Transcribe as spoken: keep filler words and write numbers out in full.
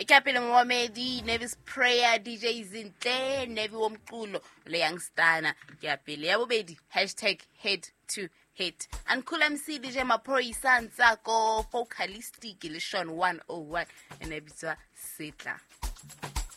ke apele Mohamedi, Nevis Prayer, D J Zinhle, Nevi Womqulo le Youngstana ke apele ya bobedi hashtag head to hit and Kula M C D J Maphorisa Ntsako Focalistic le Sean one oh one ene bitsa Setla.